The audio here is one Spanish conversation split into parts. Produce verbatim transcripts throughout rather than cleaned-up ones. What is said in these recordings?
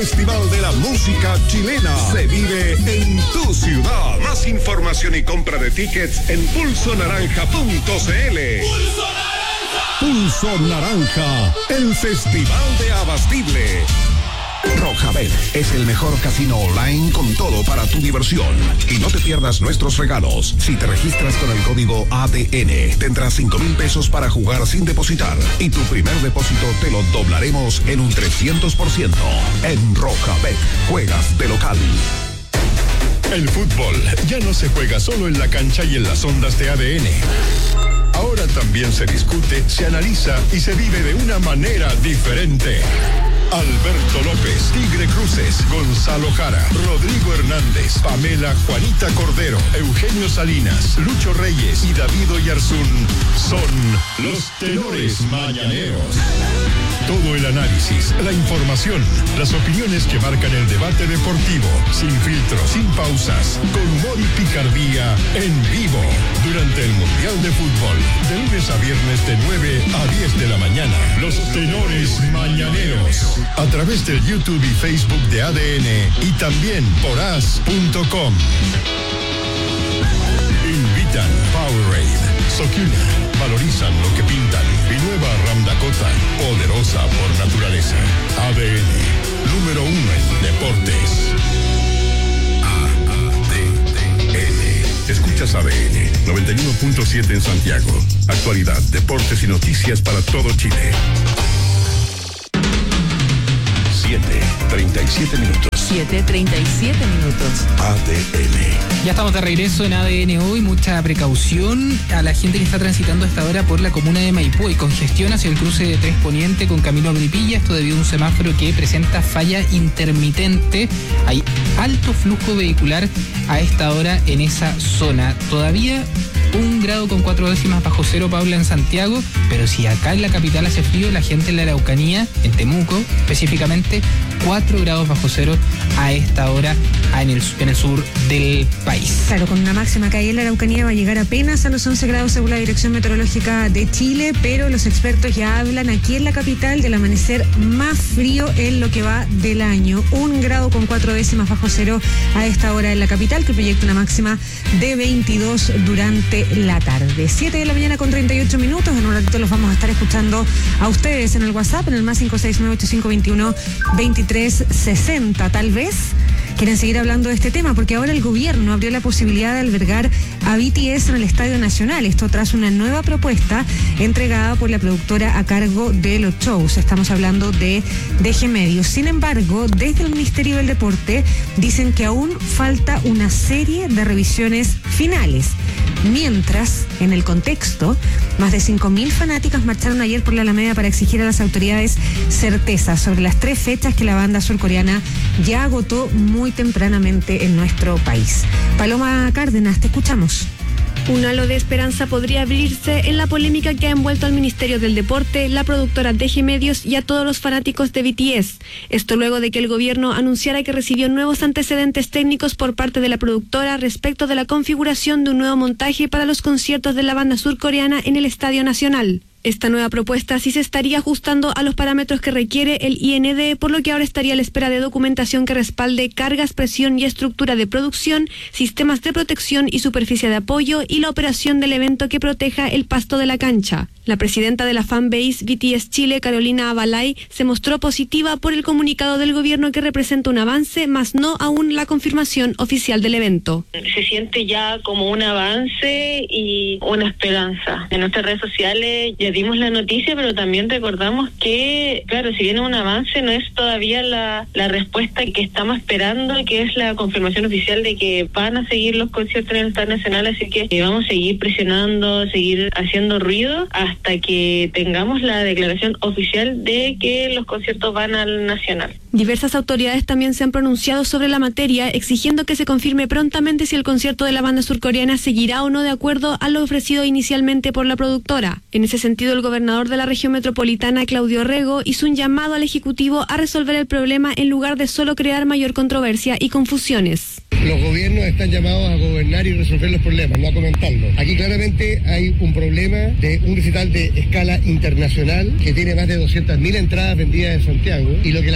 Festival de la música chilena se vive en tu ciudad. Más información y compra de tickets en pulso naranja punto c l. ¡Pulso Naranja! Pulso Naranja, el festival de Abastible. Rojabet es el mejor casino online con todo para tu diversión. Y no te pierdas nuestros regalos. Si te registras con el código A D N, tendrás cinco mil pesos para jugar sin depositar. Y tu primer depósito te lo doblaremos en un trescientos por ciento. En Rojabet, juegas de local. El fútbol ya no se juega solo en la cancha y en las ondas de A D N. Ahora también se discute, se analiza y se vive de una manera diferente. Alberto López, Tigre Cruces, Gonzalo Jara, Rodrigo Hernández, Pamela Juanita Cordero, Eugenio Salinas, Lucho Reyes y David Oyarzún son los tenores mañaneros. Todo el análisis, la información, las opiniones que marcan el debate deportivo, sin filtros, sin pausas, con humor y picardía, en vivo, durante el Mundial de Fútbol, de lunes a viernes de nueve a diez de la mañana. Los tenores mañaneros, a través del YouTube y Facebook de A D N y también por as punto com. Invitan Powerade, Sokina, valorizan lo que pintan y nueva Ram Dakota, poderosa por naturaleza. A D N, número uno en deportes. A D N. Escuchas A D N, noventa y uno punto siete en Santiago. Actualidad, deportes y noticias para todo Chile. siete, treinta y siete minutos. siete, treinta y siete minutos. A D N. Ya estamos de regreso en A D N hoy. Mucha precaución a la gente que está transitando a esta hora por la comuna de Maipú. Hay congestión hacia el cruce de Tres Poniente con Camino Agripilla. Esto debido a un semáforo que presenta falla intermitente. Hay alto flujo vehicular a esta hora en esa zona. Todavía un grado con cuatro décimas bajo cero, Paula, en Santiago, pero si acá en la capital hace frío, la gente en la Araucanía, en Temuco específicamente, cuatro grados bajo cero a esta hora en el, en el sur del país. Claro, con una máxima que ahí en la Araucanía va a llegar apenas a los once grados según la Dirección Meteorológica de Chile, pero los expertos ya hablan aquí en la capital del amanecer más frío en lo que va del año. Un grado con cuatro décimas bajo cero a esta hora en la capital, que proyecta una máxima de veintidós durante la tarde. siete de la mañana con treinta y ocho minutos. En un ratito los vamos a estar escuchando a ustedes en el WhatsApp, en el más cinco seis nueve ocho cinco dos uno dos tres seis cero. Tal vez quieren seguir hablando de este tema porque ahora el gobierno abrió la posibilidad de albergar a B T S en el Estadio Nacional. Esto tras una nueva propuesta entregada por la productora a cargo de los shows. Estamos hablando de D G Medios. Sin embargo, desde el Ministerio del Deporte dicen que aún falta una serie de revisiones finales. Mientras, en el contexto, más de cinco mil fanáticas marcharon ayer por la Alameda para exigir a las autoridades certeza sobre las tres fechas que la banda surcoreana ya agotó muy tempranamente en nuestro país. Paloma Cárdenas, te escuchamos. Un halo de esperanza podría abrirse en la polémica que ha envuelto al Ministerio del Deporte, la productora D G Medios y a todos los fanáticos de B T S. Esto luego de que el gobierno anunciara que recibió nuevos antecedentes técnicos por parte de la productora respecto de la configuración de un nuevo montaje para los conciertos de la banda surcoreana en el Estadio Nacional. Esta nueva propuesta sí se estaría ajustando a los parámetros que requiere el I N D, por lo que ahora estaría a la espera de documentación que respalde cargas, presión y estructura de producción, sistemas de protección y superficie de apoyo y la operación del evento que proteja el pasto de la cancha. La presidenta de la fanbase B T S Chile, Carolina Abalay, se mostró positiva por el comunicado del gobierno que representa un avance, mas no aún la confirmación oficial del evento. Se siente ya como un avance y una esperanza. En nuestras redes sociales ya dimos la noticia, pero también recordamos que, claro, si viene un avance, no es todavía la, la respuesta que estamos esperando, que es la confirmación oficial de que van a seguir los conciertos en el Estadio Nacional, así que vamos a seguir presionando, seguir haciendo ruido hasta que tengamos la declaración oficial de que los conciertos van al Nacional. Diversas autoridades también se han pronunciado sobre la materia, exigiendo que se confirme prontamente si el concierto de la banda surcoreana seguirá o no de acuerdo a lo ofrecido inicialmente por la productora. En ese sentido, el gobernador de la región metropolitana, Claudio Rego, hizo un llamado al Ejecutivo a resolver el problema en lugar de solo crear mayor controversia y confusiones. Los gobiernos están llamados a gobernar y resolver los problemas, no a comentarlos. Aquí claramente hay un problema de un recital de escala internacional que tiene más de doscientas mil entradas vendidas en Santiago, y lo que la ciudadanía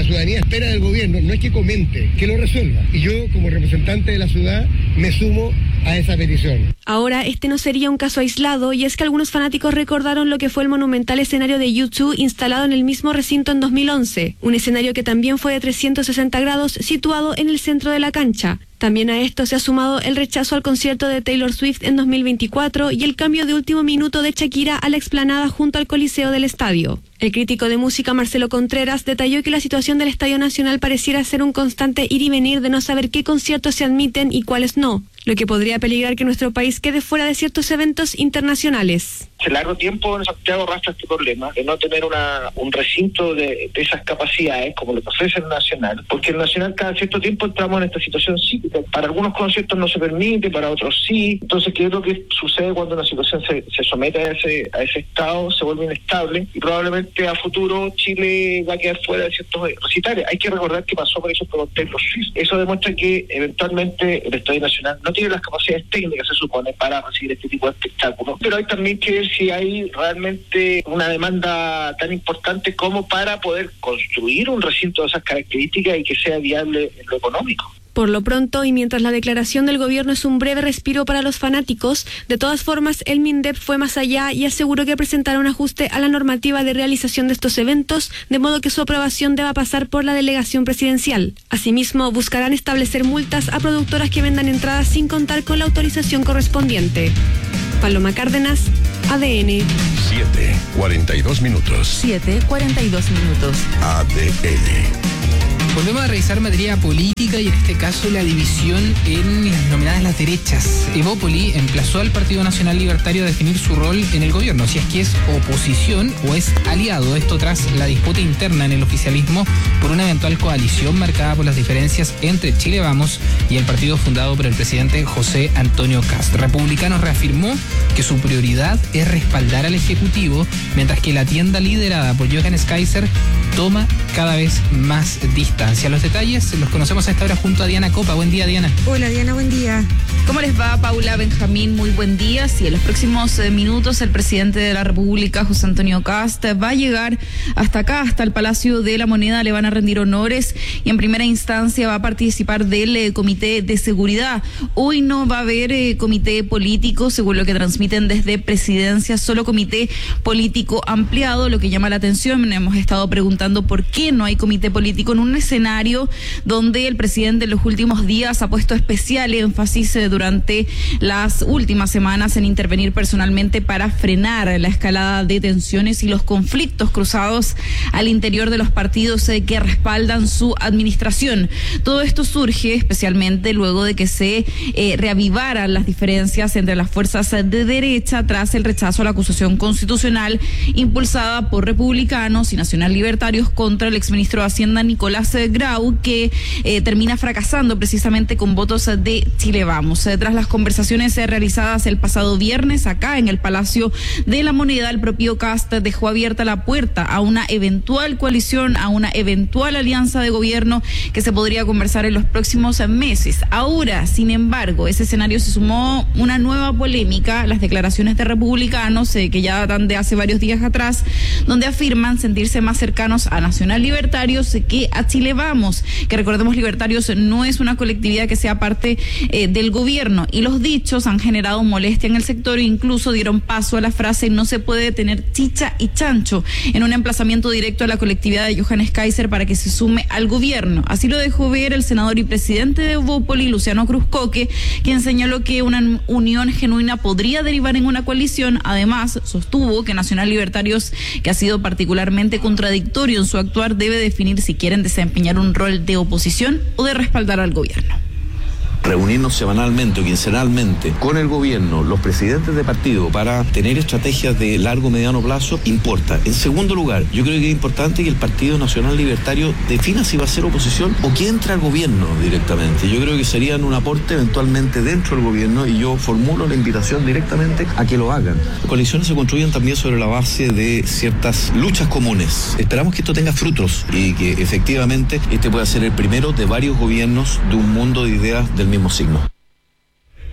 espera del gobierno no es que comente, que lo resuelva. Y yo, como representante de la ciudad, me sumo a esa petición. Ahora, este no sería un caso aislado, y es que algunos fanáticos recordaron lo que fue el monumental escenario de U dos instalado en el mismo recinto en dos mil once, un escenario que también fue de trescientos sesenta grados, situado en el centro de la cancha. También a esto se ha sumado el rechazo al concierto de Taylor Swift en dos mil veinticuatro y el cambio de último minuto de Shakira a la explanada junto al Coliseo del estadio. El crítico de música Marcelo Contreras detalló que la situación del Estadio Nacional pareciera ser un constante ir y venir de no saber qué conciertos se admiten y cuáles no, lo que podría peligrar que nuestro país quede fuera de ciertos eventos internacionales. Hace largo tiempo en Santiago arrastra este problema de no tener una, un recinto de, de esas capacidades como lo que ofrece el Nacional, porque el Nacional cada cierto tiempo entramos en esta situación cíclica. Para algunos conciertos no se permite, para otros sí. Entonces, ¿qué es lo que sucede cuando una situación se, se somete a ese, a ese estado? Se vuelve inestable y probablemente a futuro Chile va a quedar fuera de ciertos recitales. Hay que recordar que pasó por eso con Taylor Swift. Eso demuestra que eventualmente el Estadio Nacional no tiene las capacidades técnicas, se supone, para recibir este tipo de espectáculos. Pero hay también que ver si hay realmente una demanda tan importante como para poder construir un recinto de esas características y que sea viable en lo económico. Por lo pronto, y mientras la declaración del gobierno es un breve respiro para los fanáticos, de todas formas el MINDEP fue más allá y aseguró que presentará un ajuste a la normativa de realización de estos eventos, de modo que su aprobación deba pasar por la delegación presidencial. Asimismo, buscarán establecer multas a productoras que vendan entradas sin contar con la autorización correspondiente. Paloma Cárdenas, A D N. siete, cuarenta y dos minutos. siete, cuarenta y dos minutos. A D N. Volvemos a revisar materia política y en este caso la división en las nominadas las derechas. Evópoli emplazó al Partido Nacional Libertario a definir su rol en el gobierno, si es que es oposición o es aliado. Esto tras la disputa interna en el oficialismo por una eventual coalición marcada por las diferencias entre Chile Vamos y el partido fundado por el presidente José Antonio Kast. Republicanos reafirmó que su prioridad es respaldar al Ejecutivo, mientras que la tienda liderada por Johannes Kaiser toma cada vez más distancia. Los detalles los conocemos a esta hora junto a Diana Copa. Buen día, Diana. Hola, Diana, buen día. ¿Cómo les va, Paula, Benjamín? Muy buen día. Sí, en los próximos eh, minutos el presidente de la República, José Antonio Kast, va a llegar hasta acá, hasta el Palacio de la Moneda. Le van a rendir honores y en primera instancia va a participar del eh, Comité de Seguridad. Hoy no va a haber eh, comité político, según lo que transmiten desde Presidencia, solo comité político ampliado. Lo que llama la atención, hemos estado preguntando por qué no hay comité político en un escenario donde el presidente en los últimos días ha puesto especial énfasis eh, durante las últimas semanas en intervenir personalmente para frenar la escalada de tensiones y los conflictos cruzados al interior de los partidos eh, que respaldan su administración. Todo esto surge especialmente luego de que se eh, reavivaran las diferencias entre las fuerzas de derecha tras el rechazo a la acusación constitucional impulsada por republicanos y nacional libertarios contra el exministro de Hacienda Nicolás Grau, que eh, termina fracasando precisamente con votos de Chile Vamos. Eh, tras las conversaciones eh, realizadas el pasado viernes acá en el Palacio de la Moneda, el propio Kast dejó abierta la puerta a una eventual coalición, a una eventual alianza de gobierno que se podría conversar en los próximos meses. Ahora, sin embargo, ese escenario se sumó una nueva polémica, las declaraciones de republicanos eh, que ya datan de hace varios días atrás, donde afirman sentirse más cercanos a Nacional Libertarios que a Chile Vamos, que recordemos, Libertarios no es una colectividad que sea parte eh, del gobierno, y los dichos han generado molestia en el sector e incluso dieron paso a la frase "no se puede tener chicha y chancho", en un emplazamiento directo a la colectividad de Johannes Kaiser para que se sume al gobierno. Así lo dejó ver el senador y presidente de Evópoli, Luciano Cruzcoque, quien señaló que una unión genuina podría derivar en una coalición. Además, sostuvo que Nacional Libertarios, que ha sido particularmente contradictorio en su actuar, debe definir si quieren desempeñar un rol de oposición o de respaldar al gobierno. Reunirnos semanalmente o quincenalmente con el gobierno, los presidentes de partido, para tener estrategias de largo o mediano plazo, importa. En segundo lugar, yo creo que es importante que el Partido Nacional Libertario defina si va a ser oposición o que entra al gobierno directamente. Yo creo que serían un aporte eventualmente dentro del gobierno y yo formulo la invitación directamente a que lo hagan. Las coaliciones se construyen también sobre la base de ciertas luchas comunes. Esperamos que esto tenga frutos y que efectivamente este pueda ser el primero de varios gobiernos de un mundo de ideas del mismo signo.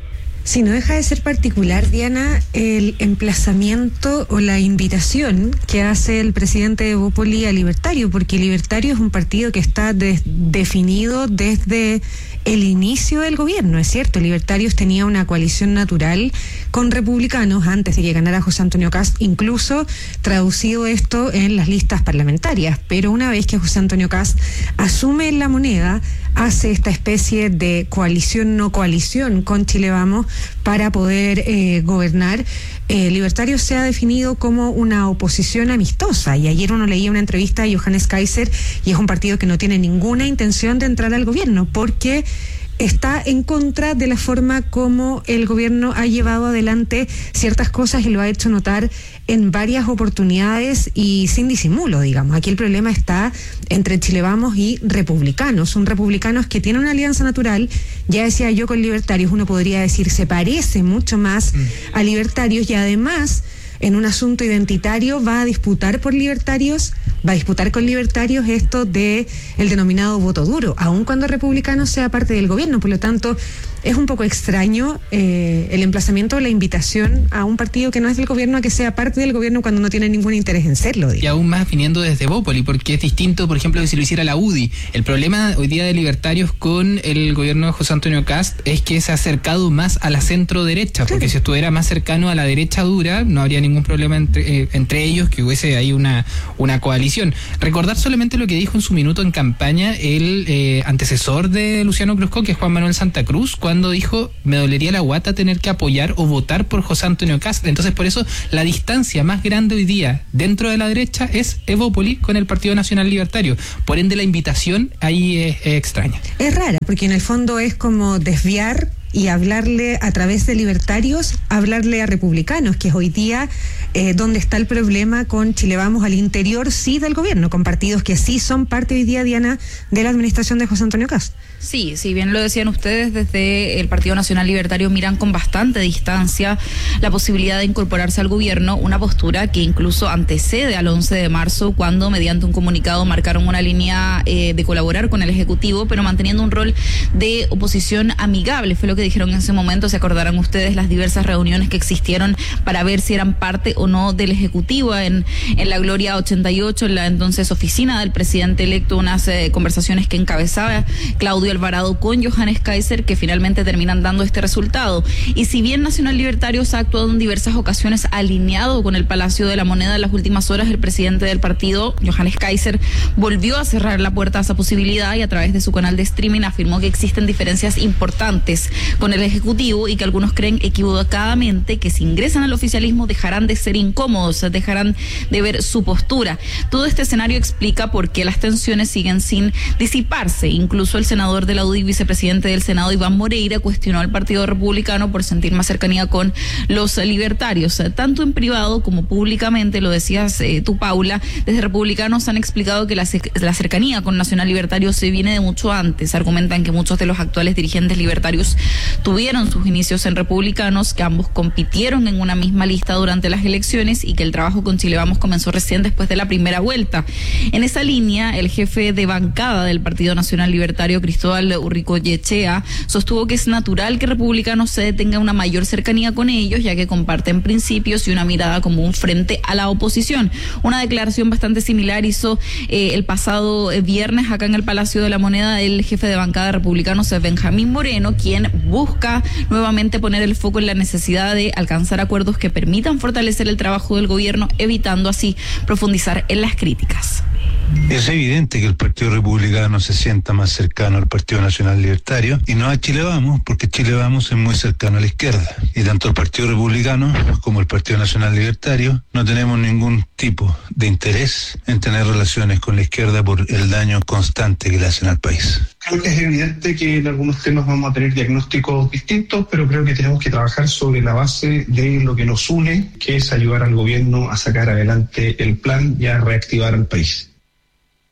Sí, no deja de ser particular, Diana, el emplazamiento o la invitación que hace el presidente de Evópoli a Libertario, porque Libertario es un partido que está de- definido desde el inicio del gobierno, es cierto. Libertarios tenía una coalición natural con republicanos antes de que ganara José Antonio Kast, incluso traducido esto en las listas parlamentarias, pero una vez que José Antonio Kast asume La Moneda, hace esta especie de coalición no coalición con Chile Vamos para poder eh, gobernar. Eh, Libertario se ha definido como una oposición amistosa, y ayer uno leía una entrevista de Johannes Kaiser y es un partido que no tiene ninguna intención de entrar al gobierno porque está en contra de la forma como el gobierno ha llevado adelante ciertas cosas y lo ha hecho notar en varias oportunidades y sin disimulo, digamos. Aquí el problema está entre Chile Vamos y republicanos. Son republicanos que tienen una alianza natural, ya decía yo, con libertarios, uno podría decir se parece mucho más a libertarios, y además en un asunto identitario va a disputar por libertarios, va a disputar con libertarios esto de el denominado voto duro, aun cuando republicano sea parte del gobierno. Por lo tanto, es un poco extraño eh, el emplazamiento o la invitación a un partido que no es del gobierno a que sea parte del gobierno cuando no tiene ningún interés en serlo, digo. Y aún más viniendo desde Evópoli, porque es distinto, por ejemplo, que si lo hiciera la U D I. El problema hoy día de libertarios con el gobierno de José Antonio Kast es que se ha acercado más a la centro derecha, porque si estuviera más cercano a la derecha dura, no habría ningún problema entre, eh, entre ellos, que hubiese ahí una, una coalición. Recordar solamente lo que dijo en su minuto en campaña el eh, antecesor de Luciano Cruzco, que es Juan Manuel Santa Cruz, cuando dijo: me dolería la guata tener que apoyar o votar por José Antonio Kast. Entonces, por eso la distancia más grande hoy día dentro de la derecha es Evópoli con el Partido Nacional Libertario. Por ende, la invitación ahí es, es extraña. Es rara, porque en el fondo es como desviar y hablarle a través de libertarios, hablarle a republicanos, que es hoy día eh, donde está el problema con Chile Vamos al interior, sí, del gobierno, con partidos que sí son parte hoy día, Diana, de la administración de José Antonio Kast. Sí, si bien lo decían ustedes, desde el Partido Nacional Libertario miran con bastante distancia la posibilidad de incorporarse al gobierno, una postura que incluso antecede al once de marzo, cuando mediante un comunicado marcaron una línea eh, de colaborar con el Ejecutivo, pero manteniendo un rol de oposición amigable. Fue lo que dijeron en ese momento. Se acordarán ustedes las diversas reuniones que existieron para ver si eran parte o no del Ejecutivo en, en la Gloria ochenta y ocho, en la entonces oficina del presidente electo, unas eh, conversaciones que encabezaba Claudio Alvarado con Johannes Kaiser, que finalmente terminan dando este resultado. Y si bien Nacional Libertarios ha actuado en diversas ocasiones alineado con el Palacio de la Moneda, en las últimas horas el presidente del partido, Johannes Kaiser, volvió a cerrar la puerta a esa posibilidad y a través de su canal de streaming afirmó que existen diferencias importantes con el Ejecutivo y que algunos creen equivocadamente que si ingresan al oficialismo dejarán de ser incómodos, dejarán de ver su postura. Todo este escenario explica por qué las tensiones siguen sin disiparse. Incluso el senador de la U D I, vicepresidente del Senado, Iván Moreira, cuestionó al Partido Republicano por sentir más cercanía con los libertarios, tanto en privado como públicamente. Lo decías eh, tú, Paula, desde Republicanos han explicado que la, la cercanía con Nacional Libertario se viene de mucho antes. Argumentan que muchos de los actuales dirigentes libertarios tuvieron sus inicios en Republicanos, que ambos compitieron en una misma lista durante las elecciones y que el trabajo con Chile Vamos comenzó recién después de la primera vuelta. En esa línea, el jefe de bancada del Partido Nacional Libertario, Cristóbal Urricoyechea, sostuvo que es natural que Republicanos se tenga una mayor cercanía con ellos, ya que comparten principios y una mirada común frente a la oposición. Una declaración bastante similar hizo eh, el pasado viernes acá en el Palacio de la Moneda el jefe de bancada de Republicanos, Benjamín Moreno, quien busca nuevamente poner el foco en la necesidad de alcanzar acuerdos que permitan fortalecer el trabajo del gobierno, evitando así profundizar en las críticas. Es evidente que el Partido Republicano se sienta más cercano al Partido Nacional Libertario y no a Chile Vamos, porque Chile Vamos es muy cercano a la izquierda. Y tanto el Partido Republicano como el Partido Nacional Libertario no tenemos ningún tipo de interés en tener relaciones con la izquierda por el daño constante que le hacen al país. Creo que es evidente que en algunos temas vamos a tener diagnósticos distintos, pero creo que tenemos que trabajar sobre la base de lo que nos une, que es ayudar al gobierno a sacar adelante el plan y a reactivar al país.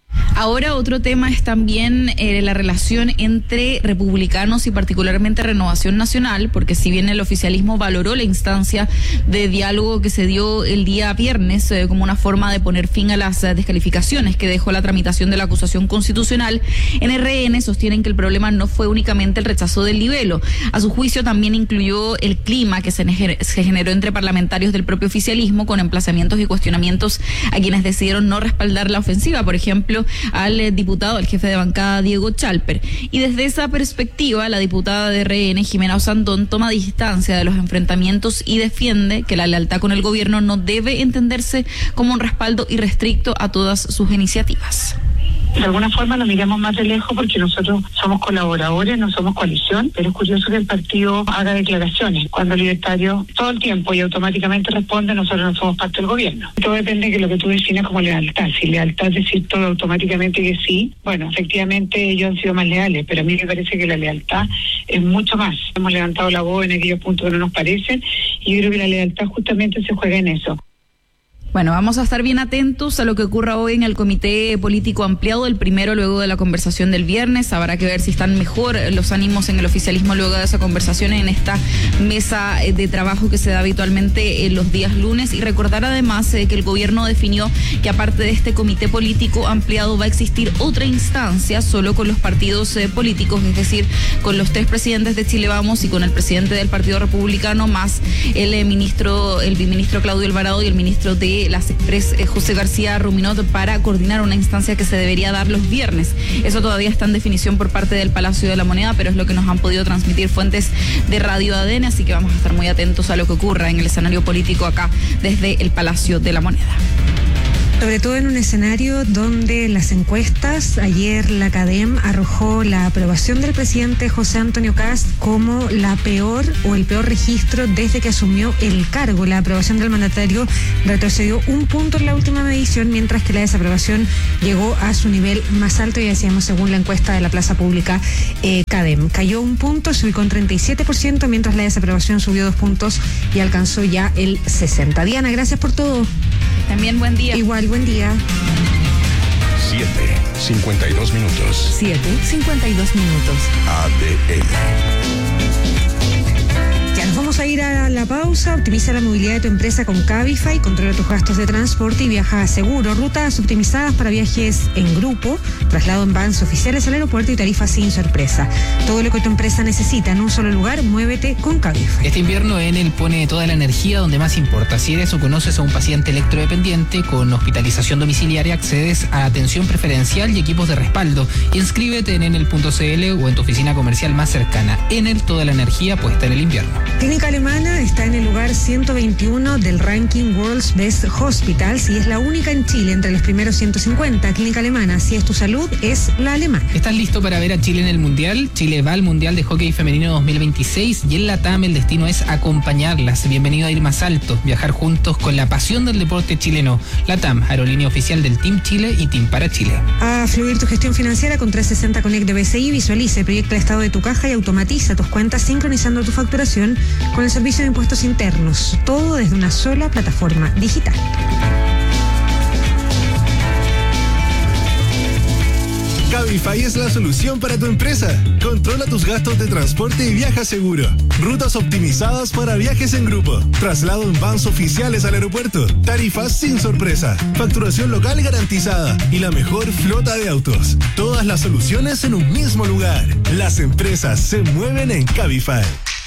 Ahora otro tema es también eh, la relación entre republicanos y particularmente Renovación Nacional, porque si bien el oficialismo valoró la instancia de diálogo que se dio el día viernes eh, como una forma de poner fin a las eh, descalificaciones que dejó la tramitación de la acusación constitucional, en R N sostienen que el problema no fue únicamente el rechazo del libelo. A su juicio también incluyó el clima que se, se generó entre parlamentarios del propio oficialismo con emplazamientos y cuestionamientos a quienes decidieron no respaldar la ofensiva, por ejemplo, al eh, diputado, al jefe de bancada Diego Chalper. Y desde esa perspectiva, la diputada de R N, Jimena Osandón, toma distancia de los enfrentamientos y defiende que la lealtad con el gobierno no debe entenderse como un respaldo irrestricto a todas sus iniciativas. De alguna forma lo miramos más de lejos porque nosotros somos colaboradores, no somos coalición, pero es curioso que el partido haga declaraciones cuando el libertario todo el tiempo y automáticamente responde: nosotros no somos parte del gobierno. Todo depende de lo que tú defines como lealtad. Si lealtad es decir todo automáticamente que sí, bueno, efectivamente ellos han sido más leales, pero a mí me parece que la lealtad es mucho más. Hemos levantado la voz en aquellos puntos que no nos parecen y yo creo que la lealtad justamente se juega en eso. Bueno, vamos a estar bien atentos a lo que ocurra hoy en el comité político ampliado, el primero luego de la conversación del viernes. Habrá que ver si están mejor los ánimos en el oficialismo luego de esa conversación en esta mesa de trabajo que se da habitualmente en los días lunes. Y recordar además eh, que el gobierno definió que aparte de este comité político ampliado va a existir otra instancia solo con los partidos eh, políticos, es decir, con los tres presidentes de Chile Vamos y con el presidente del Partido Republicano, más el eh, ministro, el viceministro Claudio Alvarado y el ministro de las Express eh, José García Ruminot, para coordinar una instancia que se debería dar los viernes. Eso todavía está en definición por parte del Palacio de la Moneda, pero es lo que nos han podido transmitir fuentes de Radio A D N, así que vamos a estar muy atentos a lo que ocurra en el escenario político acá desde el Palacio de la Moneda. Sobre todo en un escenario donde las encuestas, ayer la CADEM arrojó la aprobación del presidente José Antonio Kast como la peor o el peor registro desde que asumió el cargo. La aprobación del mandatario retrocedió un punto en la última medición, mientras que la desaprobación llegó a su nivel más alto, y decíamos según la encuesta de la Plaza Pública eh, CADEM. Cayó un punto, se ubicó en treinta y siete por ciento, mientras la desaprobación subió dos puntos y alcanzó ya el sesenta por ciento. Diana, gracias por todo. También buen día. Igual, buen día. siete, cincuenta y dos minutos. siete, cincuenta y dos minutos. A D N. Ya nos vamos a ir a la pausa. Optimiza la movilidad de tu empresa con Cabify, controla tus gastos de transporte y viaja seguro. Rutas optimizadas para viajes en grupo, traslado en vans oficiales al aeropuerto y tarifas sin sorpresa. Todo lo que tu empresa necesita en un solo lugar, muévete con Cabify. Este invierno Enel pone toda la energía donde más importa. Si eres o conoces a un paciente electrodependiente con hospitalización domiciliaria, accedes a atención preferencial y equipos de respaldo. Inscríbete en enel punto c l o en tu oficina comercial más cercana. Enel, toda la energía puesta en el invierno. Clínica Alemana está en el lugar ciento veintiuno del ranking World's Best Hospitals y es la única en Chile entre los primeros ciento cincuenta. Clínica Alemana, si es tu salud, es la alemana. ¿Estás listo para ver a Chile en el Mundial? Chile va al Mundial de Hockey Femenino dos mil veintiséis y en la T A M el destino es acompañarlas. Bienvenido a ir más alto, viajar juntos con la pasión del deporte chileno. La T A M, aerolínea oficial del Team Chile y Team para Chile. A fluir tu gestión financiera con trescientos sesenta Connect de B C I, visualiza y proyecta el estado de tu caja y automatiza tus cuentas sincronizando tu facturación con el servicio de impuestos internos. Todo desde una sola plataforma digital. Cabify es la solución para tu empresa. Controla tus gastos de transporte y viaja seguro. Rutas optimizadas para viajes en grupo. Traslado en vans oficiales al aeropuerto. Tarifas sin sorpresa. Facturación local garantizada. Y la mejor flota de autos. Todas las soluciones en un mismo lugar. Las empresas se mueven en Cabify.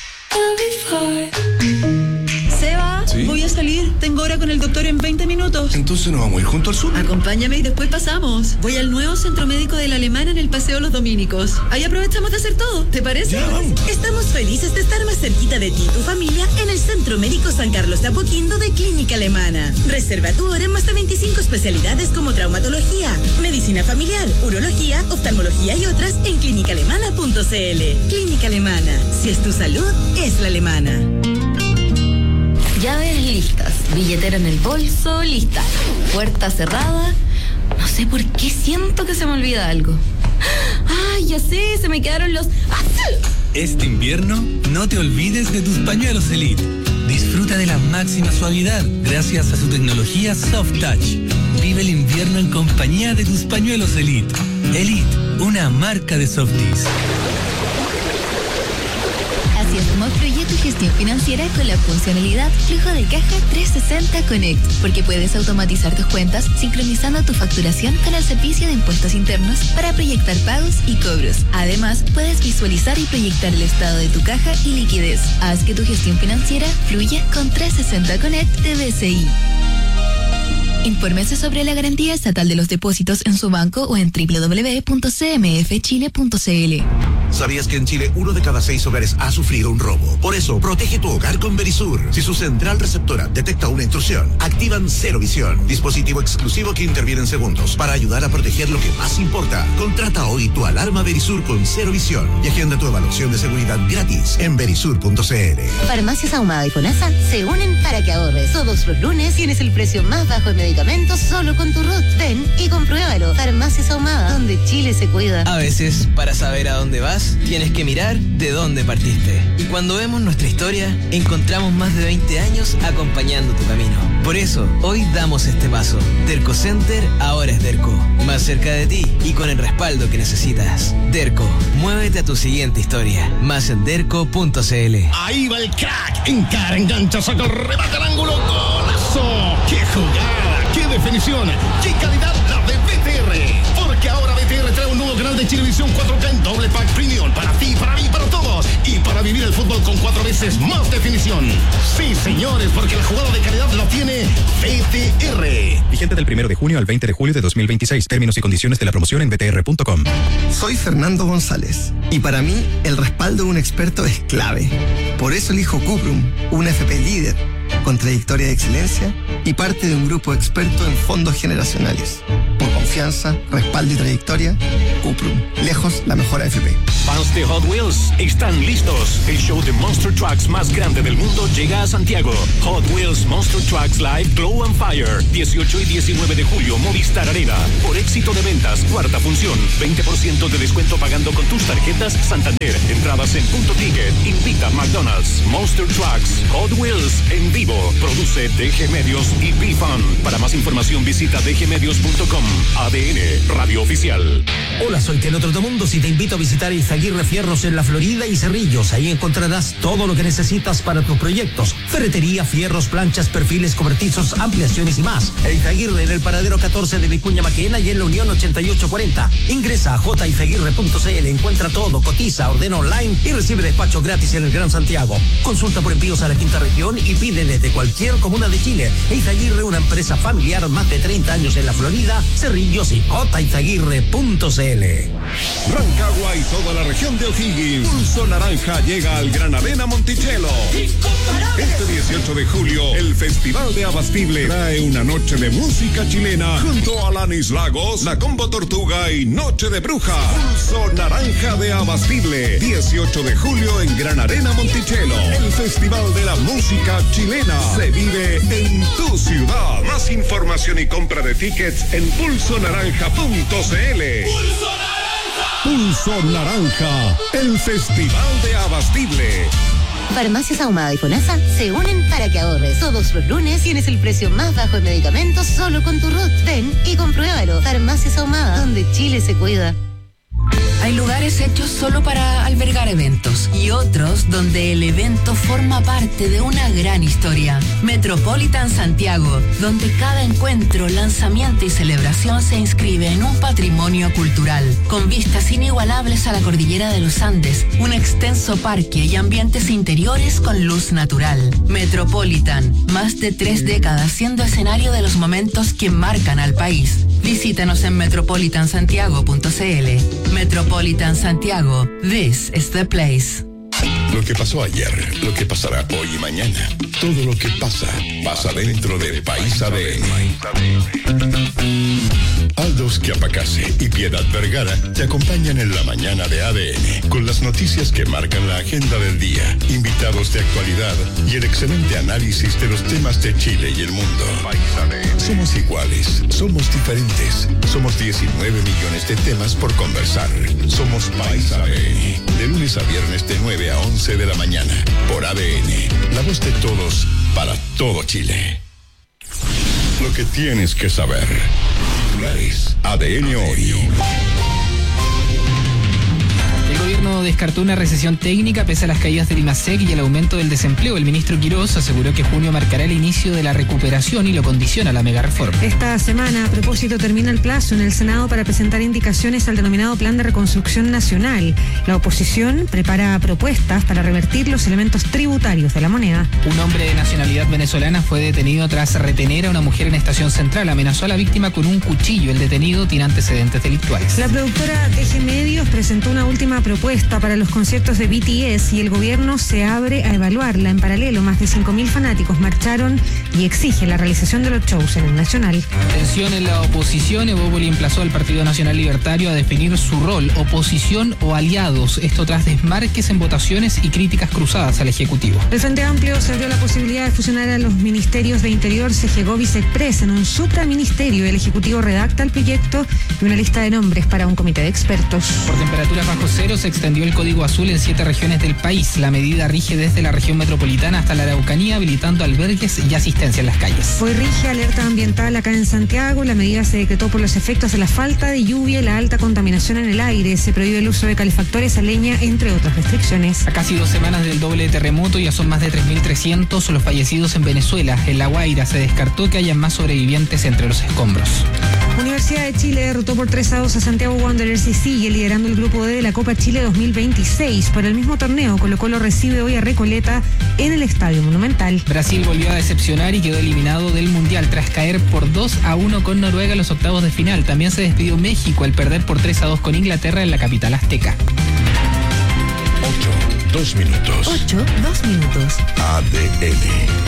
Seba, ¿sí? Voy a salir. Tengo hora con el doctor en veinte minutos. Entonces nos vamos a ir junto al sur. Acompáñame y después pasamos. Voy al nuevo centro médico de la Alemana en el Paseo Los Dominicos. Ahí aprovechamos de hacer todo. ¿Te parece? Ya, vamos. Estamos felices de estar más cerquita de ti y tu familia en el Centro Médico San Carlos de Apoquindo de Clínica Alemana. Reserva tu hora en más de veinticinco especialidades como traumatología, medicina familiar, urología, oftalmología y otras en clínica alemana punto c l. Clínica Alemana. Si es tu salud, es la alemana. Llaves listas, billetera en el bolso, lista. Puerta cerrada. No sé por qué siento que se me olvida algo. ¡Ay, ya sé! Se me quedaron los... Este invierno, no te olvides de tus pañuelos Elite. Disfruta de la máxima suavidad gracias a su tecnología Soft Touch. Vive el invierno en compañía de tus pañuelos Elite. Elite, una marca de Softis. Así es como fluye tu gestión financiera con la funcionalidad Flujo de Caja trescientos sesenta Connect, porque puedes automatizar tus cuentas sincronizando tu facturación con el servicio de impuestos internos para proyectar pagos y cobros. Además, puedes visualizar y proyectar el estado de tu caja y liquidez. Haz que tu gestión financiera fluya con trescientos sesenta Connect de B C I. Infórmese sobre la garantía estatal de los depósitos en su banco o en doble u doble u doble u punto c m f chile punto c l. ¿Sabías que en Chile uno de cada seis hogares ha sufrido un robo? Por eso, protege tu hogar con Verisur. Si su central receptora detecta una intrusión, activan Cero Visión, dispositivo exclusivo que interviene en segundos para ayudar a proteger lo que más importa. Contrata hoy tu alarma Verisur con Cero Visión y agenda tu evaluación de seguridad gratis en verisur punto c l. Farmacias Ahumada y FONASA se unen para que ahorres. Todos los lunes tienes el precio más bajo de medicamentos solo con tu R U T. Ven y compruébalo. Farmacias Ahumada, donde Chile se cuida. A veces, para saber a dónde vas, tienes que mirar de dónde partiste. Y cuando vemos nuestra historia, encontramos más de veinte años acompañando tu camino. Por eso, hoy damos este paso. Derco Center ahora es Derco. Más cerca de ti y con el respaldo que necesitas. Derco, muévete a tu siguiente historia. Más en derco punto c l. Ahí va el crack. Encara, engancha, saca el remate al ángulo. ¡Golazo! ¡Qué jugada! ¡Qué definición! ¡Qué calidad la de B T R! Porque ahora B T R trae un nuevo canal de Chilevisión cuatro K en doble pack premium para ti, para mí, para todos. Y para vivir el fútbol con cuatro veces más definición. Sí, señores, porque la jugada de calidad la tiene B T R. Vigente del primero de junio al veinte de julio de dos mil veintiséis. Términos y condiciones de la promoción en b t r punto com. Soy Fernando González y para mí el respaldo de un experto es clave. Por eso elijo Cuprum, una F P líder, con trayectoria de excelencia y parte de un grupo experto en fondos generacionales. Por confianza, respaldo y trayectoria, Cuprum, lejos la mejor A F P. Fans de Hot Wheels están listos. El show de Monster Trucks más grande del mundo llega a Santiago. Hot Wheels Monster Trucks Live Glow and Fire, dieciocho y diecinueve de julio, Movistar Arena. Por éxito de ventas, cuarta función, veinte por ciento de descuento pagando con tus tarjetas Santander. Entradas en Punto Ticket. Invita McDonald's. Monster Trucks Hot Wheels en vivo. Produce D G Medios y B-Fun. Para más información visita d g medios punto com. A D N, Radio Oficial. Hola, soy Keno Trotamundos y te invito a visitar Izaguirre Fierros en la Florida y Cerrillos. Ahí encontrarás todo lo que necesitas para tus proyectos: ferretería, fierros, planchas, perfiles, cobertizos, ampliaciones y más. Izaguirre en el paradero catorce de Vicuña Maquena y en la Unión ochenta y ocho cuarenta. Ingresa a j izaguirre punto c l, encuentra todo, cotiza, ordena online y recibe despacho gratis en el Gran Santiago. Consulta por envíos a la quinta región y pide desde cualquier comuna de Chile. Izaguirre, una empresa familiar, más de treinta años en la Florida, Cerrillos y j izaguirre punto c l. Rancagua y toda la región de O'Higgins. Pulso Naranja llega al Gran Arena Monticello. Este dieciocho de julio, el Festival de Abastible trae una noche de música chilena junto a Alanis Lagos, La Combo Tortuga y Noche de Bruja. Pulso Naranja de Abastible, dieciocho de julio en Gran Arena Monticello. El Festival de la Música Chilena se vive en tu ciudad. Más información y compra de tickets en pulso naranja punto c l. ¡Pulso Naranja! Pulso Naranja, el Festival de Abastible. Farmacias Ahumada y FONASA se unen para que ahorres. Todos los lunes tienes el precio más bajo de medicamentos solo con tu R U T. Ven y compruébalo. Farmacias Ahumada, donde Chile se cuida. Hay lugares hechos solo para albergar eventos y otros donde el evento forma parte de una gran historia. Metropolitan Santiago, donde cada encuentro, lanzamiento y celebración se inscribe en un patrimonio cultural, con vistas inigualables a la cordillera de los Andes, un extenso parque y ambientes interiores con luz natural. Metropolitan, más de tres décadas siendo escenario de los momentos que marcan al país. Visítanos en metropolitan santiago punto c l. Metropolitan Santiago, this is the place. Lo que pasó ayer, lo que pasará hoy y mañana, todo lo que pasa, pasa dentro de País A D N. Aldos Quiapacase y Piedad Vergara te acompañan en la mañana de A D N con las noticias que marcan la agenda del día, invitados de actualidad y el excelente análisis de los temas de Chile y el mundo. Somos iguales, somos diferentes, somos diecinueve millones de temas por conversar. Somos País A D N, de lunes a viernes de nueve a once de la mañana, por A D N, la voz de todos para todo Chile. Lo lo que tienes que saber. Titulares A D N hoy. El gobierno descartó una recesión técnica pese a las caídas del IMASEC y el aumento del desempleo. El ministro Quirós aseguró que junio marcará el inicio de la recuperación y lo condiciona a la megareforma. Esta semana, a propósito, termina el plazo en el Senado para presentar indicaciones al denominado Plan de Reconstrucción Nacional. La oposición prepara propuestas para revertir los elementos tributarios de la moneda. Un hombre de nacionalidad venezolana fue detenido tras retener a una mujer en Estación Central. Amenazó a la víctima con un cuchillo. El detenido tiene antecedentes delictuales. La productora T G Medios presentó una última propuesta para los conciertos de B T S y el gobierno se abre a evaluarla. En paralelo, más de cinco mil fanáticos marcharon y exigen la realización de los shows en el Nacional. Tensión en la oposición. Evópoli emplazó al Partido Nacional Libertario a definir su rol, oposición o aliados. Esto tras desmarques en votaciones y críticas cruzadas al Ejecutivo. El Frente Amplio se abrió la posibilidad de fusionar a los ministerios de Interior, Segov y Sexpress en un supraministerio. El Ejecutivo redacta el proyecto y una lista de nombres para un comité de expertos. Por temperaturas bajo cero se extendió el código azul en siete regiones del país. La medida rige desde la región metropolitana hasta la Araucanía, habilitando albergues y asistencia en las calles. Hoy rige alerta ambiental acá en Santiago. La medida se decretó por los efectos de la falta de lluvia y la alta contaminación en el aire. Se prohíbe el uso de calefactores a leña, entre otras restricciones. A casi dos semanas del doble terremoto ya son más de tres mil trescientos los fallecidos en Venezuela. En La Guaira se descartó que haya más sobrevivientes entre los escombros. Universidad de Chile derrotó por tres a dos a Santiago Wanderers y sigue liderando el grupo D de la Copa Chile dos mil veintiséis. Por el mismo torneo, Colo-Colo recibe hoy a Recoleta en el Estadio Monumental. Brasil volvió a decepcionar y quedó eliminado del Mundial tras caer por dos a uno con Noruega en los octavos de final. También se despidió México al perder por tres a dos con Inglaterra en la capital azteca. ocho, dos minutos. ocho, dos minutos. A D N.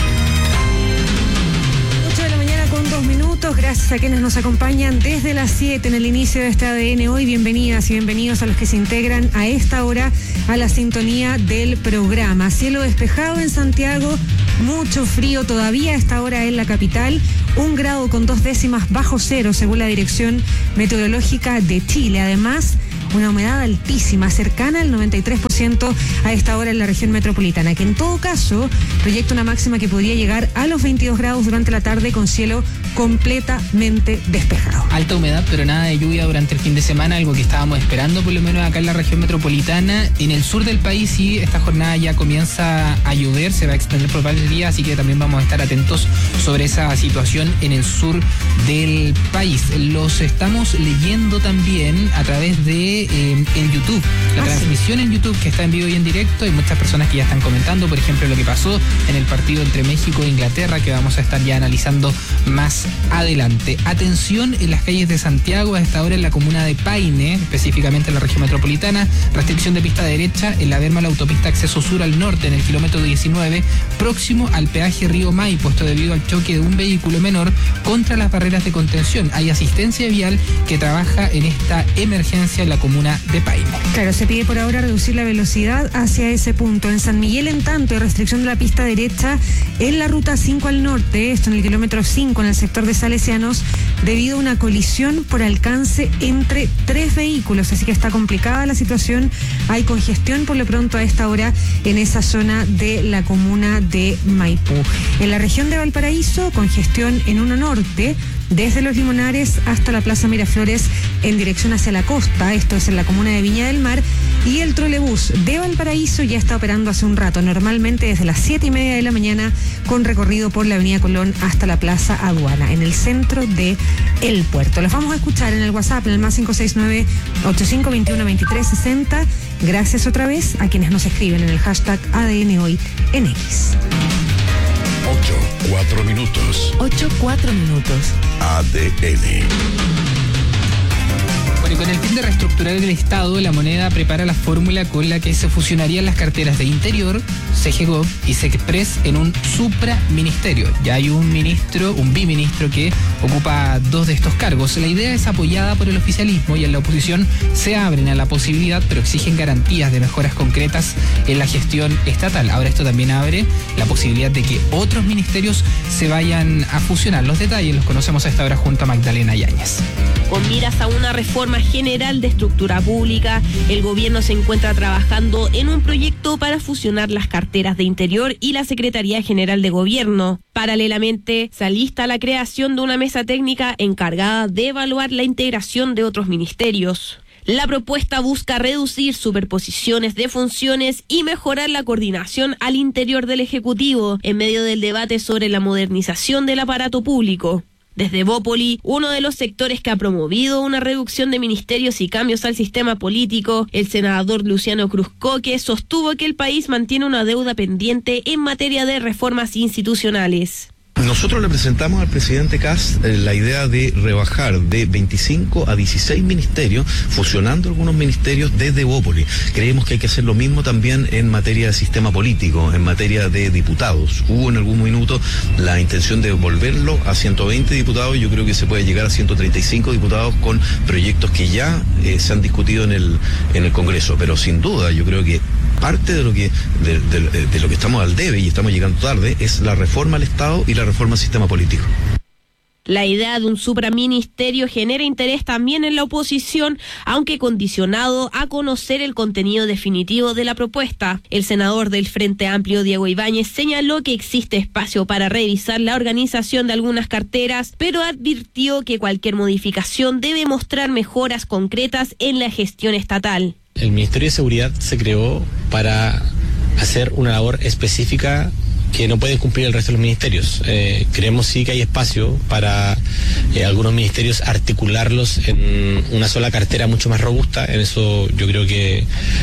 Dos minutos, gracias a quienes nos acompañan desde las siete en el inicio de este A D N hoy. Bienvenidas y bienvenidos a los que se integran a esta hora a la sintonía del programa. Cielo despejado en Santiago, mucho frío todavía a esta hora en la capital, un grado con dos décimas bajo cero según la Dirección Meteorológica de Chile. Además, una humedad altísima, cercana al noventa y tres por ciento a esta hora en la región metropolitana, que en todo caso proyecta una máxima que podría llegar a los veintidós grados durante la tarde con cielo completamente despejado. Alta humedad, pero nada de lluvia durante el fin de semana, algo que estábamos esperando por lo menos acá en la región metropolitana. En el sur del país sí, esta jornada ya comienza a llover, se va a extender por varios días, así que también vamos a estar atentos sobre esa situación en el sur del país. Los estamos leyendo también a través de eh, en YouTube, la ah, transmisión sí. en YouTube que está en vivo y en directo. Hay muchas personas que ya están comentando, por ejemplo, lo que pasó en el partido entre México e Inglaterra, que vamos a estar ya analizando más adelante. Atención en las calles de Santiago a esta hora en la comuna de Paine, específicamente en la región metropolitana. Restricción de pista derecha en la Berma, la autopista acceso sur al norte en el kilómetro diecinueve, próximo al peaje Río Maipo, esto debido al choque de un vehículo menor contra las barreras de contención. Hay asistencia vial que trabaja en esta emergencia en la comuna de Paine. Claro, se pide por ahora reducir la velocidad hacia ese punto. En San Miguel, en tanto, hay restricción de la pista derecha en la ruta cinco al norte, esto en el kilómetro cinco en el sector de Salesianos, debido a una colisión por alcance entre tres vehículos, así que está complicada la situación. Hay congestión por lo pronto a esta hora en esa zona de la comuna de Maipú. En la región de Valparaíso, congestión en uno norte, desde Los Limonares hasta la Plaza Miraflores en dirección hacia la costa, esto es en la comuna de Viña del Mar, y el trolebús de Valparaíso ya está operando hace un rato, normalmente desde las siete y media de la mañana, con recorrido por la avenida Colón hasta la Plaza Aduana, en el centro de El Puerto. Los vamos a escuchar en el WhatsApp, en el más cinco seis nueve, ocho cinco dos uno, dos tres seis cero. Gracias otra vez a quienes nos escriben en el hashtag A D N Hoy en X. ocho, cuatro minutos. ocho, cuatro minutos. A D N. Bueno, y con el fin de reestructurar el Estado, la moneda prepara la fórmula con la que se fusionarían las carteras de Interior, Segov y Sexpress en un supraministerio. Ya hay un ministro, un biministro que ocupa dos de estos cargos. La idea es apoyada por el oficialismo y en la oposición se abren a la posibilidad, pero exigen garantías de mejoras concretas en la gestión estatal. Ahora esto también abre la posibilidad de que otros ministerios se vayan a fusionar. Los detalles los conocemos a esta hora junto a Magdalena Yáñez. Con miras a una reforma General de Estructura Pública, el gobierno se encuentra trabajando en un proyecto para fusionar las carteras de Interior y la Secretaría General de Gobierno. Paralelamente, se alista la creación de una mesa técnica encargada de evaluar la integración de otros ministerios. La propuesta busca reducir superposiciones de funciones y mejorar la coordinación al interior del Ejecutivo en medio del debate sobre la modernización del aparato público. Desde Bópoli, uno de los sectores que ha promovido una reducción de ministerios y cambios al sistema político, el senador Luciano Cruzcoque sostuvo que el país mantiene una deuda pendiente en materia de reformas institucionales. Nosotros le presentamos al presidente Kast eh, la idea de rebajar de veinticinco a dieciséis ministerios, fusionando algunos ministerios desde Bópoli. Creemos que hay que hacer lo mismo también en materia de sistema político, en materia de diputados. Hubo en algún minuto la intención de volverlo a ciento veinte diputados, yo creo que se puede llegar a ciento treinta y cinco diputados con proyectos que ya eh, se han discutido en el, en el Congreso, pero sin duda yo creo que parte de lo que de, de, de lo que estamos al debe y estamos llegando tarde es la reforma al Estado y la reforma al sistema político. La idea de un supraministerio genera interés también en la oposición, aunque condicionado a conocer el contenido definitivo de la propuesta. El senador del Frente Amplio, Diego Ibáñez, señaló que existe espacio para revisar la organización de algunas carteras, pero advirtió que cualquier modificación debe mostrar mejoras concretas en la gestión estatal. El Ministerio de Seguridad se creó para hacer una labor específica que no pueden cumplir el resto de los ministerios. Eh, creemos sí que hay espacio para eh, algunos ministerios articularlos en una sola cartera mucho más robusta. En eso yo creo que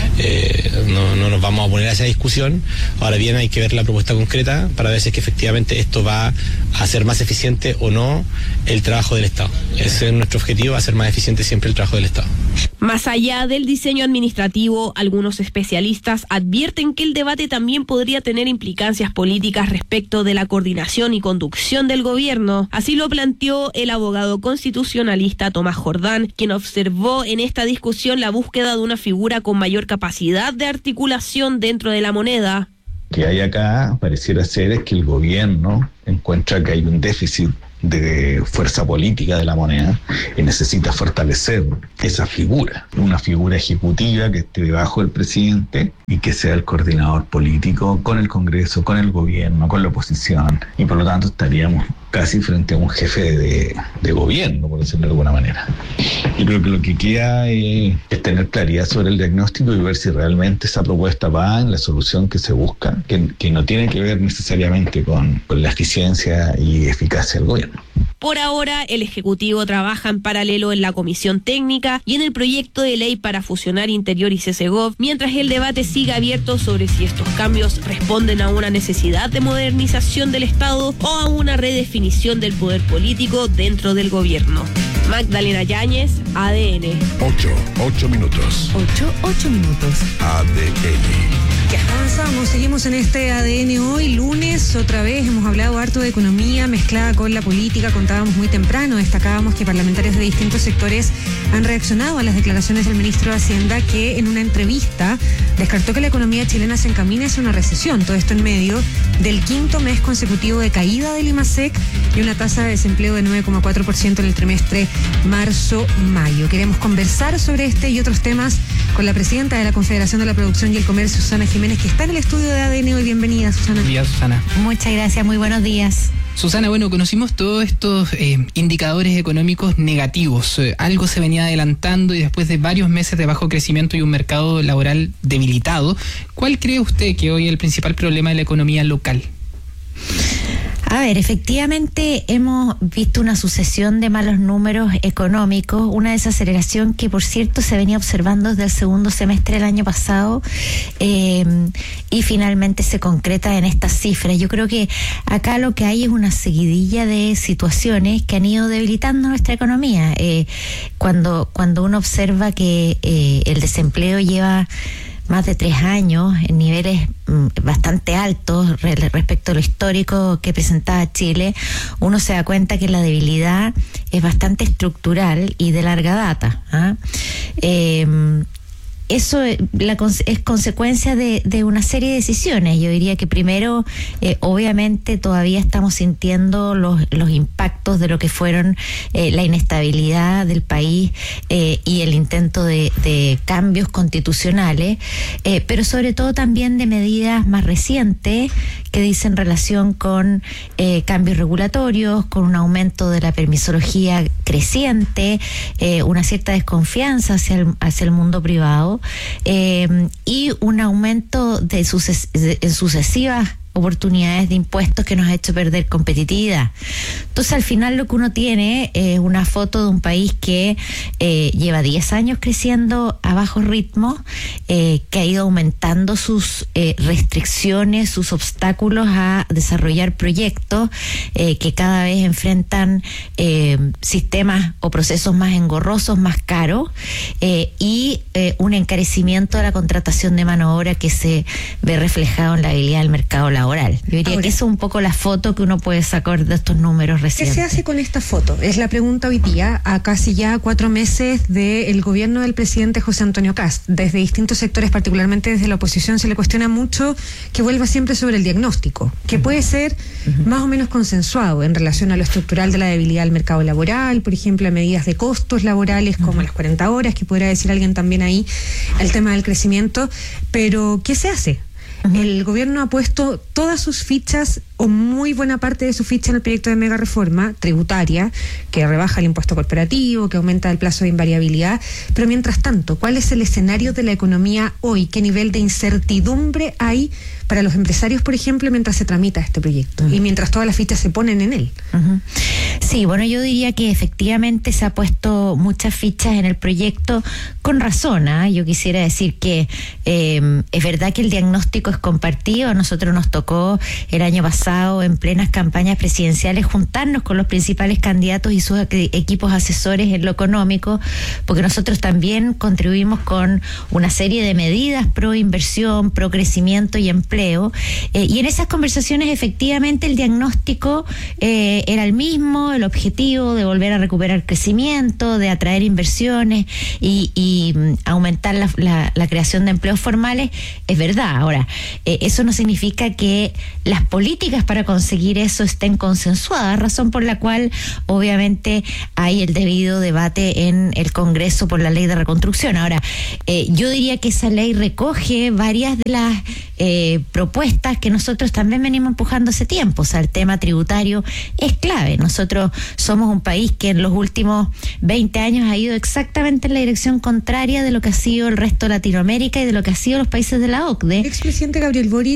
eh, no, no nos vamos a poner a esa discusión. Ahora bien, hay que ver la propuesta concreta para ver si es que efectivamente esto va a hacer más eficiente o no el trabajo del Estado. Ese es nuestro objetivo, hacer más eficiente siempre el trabajo del Estado. Más allá del diseño administrativo, algunos especialistas advierten que el debate también podría tener implicancias políticas respecto de la coordinación y conducción del gobierno. Así lo planteó el abogado constitucionalista Tomás Jordán, quien observó en esta discusión la búsqueda de una figura con mayor capacidad de articulación dentro de la moneda. Que hay acá pareciera ser es que el gobierno encuentra que hay un déficit de fuerza política de la moneda y necesita fortalecer esa figura, una figura ejecutiva que esté debajo del presidente y que sea el coordinador político con el Congreso, con el gobierno, con la oposición, y por lo tanto estaríamos casi frente a un jefe de, de gobierno, por decirlo de alguna manera. Yo creo que lo que queda es, es tener claridad sobre el diagnóstico y ver si realmente esa propuesta va en la solución que se busca, que, que no tiene que ver necesariamente con, con la eficiencia y eficacia del gobierno. Por ahora, el Ejecutivo trabaja en paralelo en la Comisión Técnica y en el proyecto de ley para fusionar Interior y CESEGOV, mientras el debate sigue abierto sobre si estos cambios responden a una necesidad de modernización del Estado o a una redefinición del poder político dentro del gobierno. Magdalena Yáñez, A D N. Ocho, ocho minutos. Ocho, ocho minutos. A D N. Avanzamos, seguimos en este A D N hoy, lunes, otra vez hemos hablado harto de economía mezclada con la política, contábamos muy temprano, destacábamos que parlamentarios de distintos sectores han reaccionado a las declaraciones del ministro de Hacienda, que en una entrevista descartó que la economía chilena se encamine hacia una recesión, todo esto en medio del quinto mes consecutivo de caída del IMASEC y una tasa de desempleo de nueve coma cuatro por ciento en el trimestre marzo-mayo. Queremos conversar sobre este y otros temas con la presidenta de la Confederación de la Producción y el Comercio, Susana Jiménez, que está en el estudio de A D N hoy. Bienvenida, Susana. Buen día, Susana. Muchas gracias, muy buenos días. Susana, bueno, conocimos todos estos eh, indicadores económicos negativos. Eh, algo se venía adelantando y después de varios meses de bajo crecimiento y un mercado laboral debilitado, ¿cuál cree usted que hoy es el principal problema de la economía local? A ver, efectivamente hemos visto una sucesión de malos números económicos, una desaceleración que, por cierto, se venía observando desde el segundo semestre del año pasado eh, y finalmente se concreta en estas cifras. Yo creo que acá lo que hay es una seguidilla de situaciones que han ido debilitando nuestra economía. Eh, cuando, cuando uno observa que eh, el desempleo lleva más de tres años en niveles mm, bastante altos re, respecto a lo histórico que presentaba Chile, uno se da cuenta que la debilidad es bastante estructural y de larga data. ¿ah? Eh, eso la, es consecuencia de, de una serie de decisiones. Yo diría que primero, eh, obviamente todavía estamos sintiendo los, los impactos de lo que fueron eh, la inestabilidad del país eh, y el intento de, de cambios constitucionales, eh, pero sobre todo también de medidas más recientes que dicen relación con eh, cambios regulatorios, con un aumento de la permisología creciente, eh, una cierta desconfianza hacia el, hacia el mundo privado eh, y un aumento de, suces, de en sucesivas oportunidades de impuestos que nos ha hecho perder competitividad. Entonces, al final lo que uno tiene es una foto de un país que eh, lleva diez años creciendo a bajo ritmo, eh, que ha ido aumentando sus eh, restricciones, sus obstáculos a desarrollar proyectos, eh, que cada vez enfrentan eh, sistemas o procesos más engorrosos, más caros, eh, y eh, un encarecimiento de la contratación de mano de obra que se ve reflejado en la habilidad del mercado laboral. Yo diría Ahora, que eso es un poco la foto que uno puede sacar de estos números recientes. ¿Qué se hace con esta foto? Es la pregunta hoy día, a casi ya cuatro meses del gobierno del presidente José Antonio Kast. Desde distintos sectores, particularmente desde la oposición, se le cuestiona mucho que vuelva siempre sobre el diagnóstico, que puede ser uh-huh. más o menos consensuado en relación a lo estructural de la debilidad del mercado laboral, por ejemplo, a medidas de costos laborales como uh-huh. las cuarenta horas, que podría decir alguien también ahí, el tema del crecimiento. Pero, ¿qué se hace? El gobierno ha puesto todas sus fichas o muy buena parte de su ficha en el proyecto de mega reforma tributaria que rebaja el impuesto corporativo, que aumenta el plazo de invariabilidad, pero mientras tanto, ¿cuál es el escenario de la economía hoy? ¿Qué nivel de incertidumbre hay para los empresarios, por ejemplo, mientras se tramita este proyecto uh-huh. y mientras todas las fichas se ponen en él? Uh-huh. Sí, bueno, yo diría que efectivamente se ha puesto muchas fichas en el proyecto con razón, ¿eh? Yo quisiera decir que eh, es verdad que el diagnóstico es compartido. A nosotros nos tocó el año pasado, en plenas campañas presidenciales, juntarnos con los principales candidatos y sus equipos asesores en lo económico, porque nosotros también contribuimos con una serie de medidas pro inversión, pro crecimiento y empleo, eh, y en esas conversaciones efectivamente el diagnóstico eh, era el mismo, el objetivo de volver a recuperar crecimiento, de atraer inversiones y, y aumentar la, la, la creación de empleos formales, es verdad. Ahora, eh, eso no significa que las políticas para conseguir eso estén consensuadas, razón por la cual obviamente hay el debido debate en el Congreso por la ley de reconstrucción. Ahora, eh, yo diría que esa ley recoge varias de las eh, propuestas que nosotros también venimos empujando hace tiempo. O sea, el tema tributario es clave. Nosotros somos un país que en los últimos veinte años ha ido exactamente en la dirección contraria de lo que ha sido el resto de Latinoamérica y de lo que ha sido los países de la O C D E. Expresidente Gabriel Boric